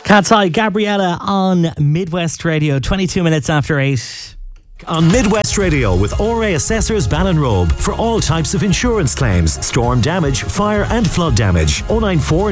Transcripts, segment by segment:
Cat's Eye, Gabriella on Midwest Radio, 22 minutes after 8. On Midwest Radio with ORA Assessors Ballinrobe for all types of insurance claims, storm damage, fire and flood damage. 094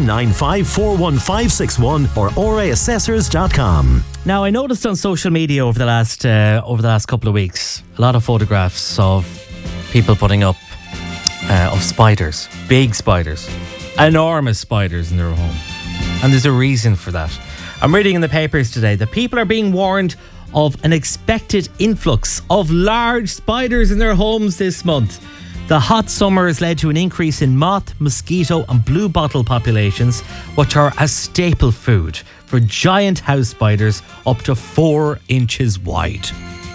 9541561 or oraassessors.com. Now, I noticed on social media over the last couple of weeks, a lot of photographs of people putting up of spiders, big spiders, enormous spiders in their home. And there's a reason for that. I'm reading in the papers today that people are being warned of an expected influx of large spiders in their homes this month. The hot summer has led to an increase in moth, mosquito and bluebottle populations, which are a staple food for giant house spiders up to 4 inches wide.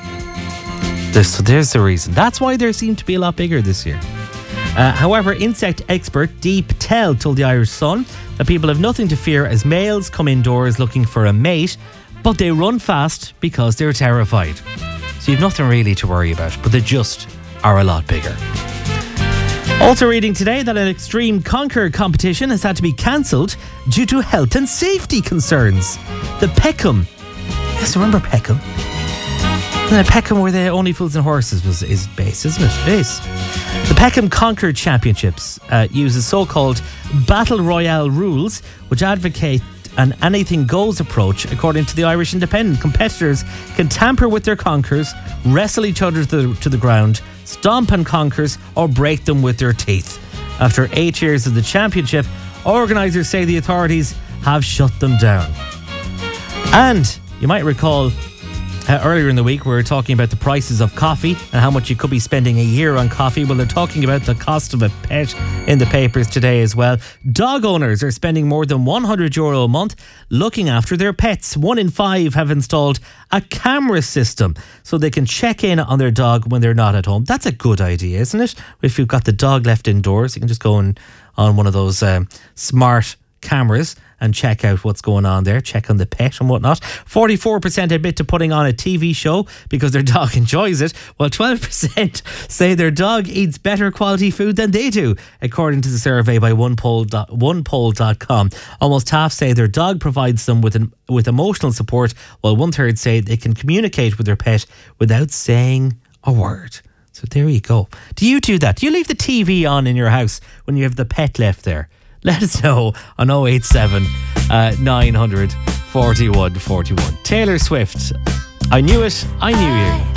So there's the reason. That's why there seem to be a lot bigger this year. However, insect expert Dee Patel told the Irish Sun that people have nothing to fear as males come indoors looking for a mate, but they run fast because they're terrified. So you've nothing really to worry about, but they just are a lot bigger. Also reading today that an extreme conquer competition has had to be cancelled due to health and safety concerns. The Peckham. Yes, remember Peckham? The Peckham where the Only Fools and Horses is based, isn't it? It is. The Peckham Conquer Championships uses so-called Battle Royale rules, which advocate an anything goes approach. According to the Irish Independent, competitors can tamper with their conquers, wrestle each other to the ground, stomp on conquers, or break them with their teeth. After 8 years of the championship, organisers say the authorities have shut them down. And you might recall earlier in the week we were talking about the prices of coffee and how much you could be spending a year on coffee. Well, they're talking about the cost of a pet in the papers today as well. Dog owners are spending more than €100 a month looking after their pets. 1 in 5 have installed a camera system so they can check in on their dog when they're not at home. That's a good idea, isn't it? If you've got the dog left indoors, you can just go on one of those smart cameras and check out what's going on there, check on the pet and whatnot. 44% admit to putting on a TV show because their dog enjoys it, while 12% say their dog eats better quality food than they do, according to the survey by onepoll.com. Almost half say their dog provides them with emotional support, while 1/3 say they can communicate with their pet without saying a word. So there you go. Do you do that? Do you leave the TV on in your house when you have the pet left there? Let us know on 087 900 4141. Taylor Swift, I Knew It, I Knew You.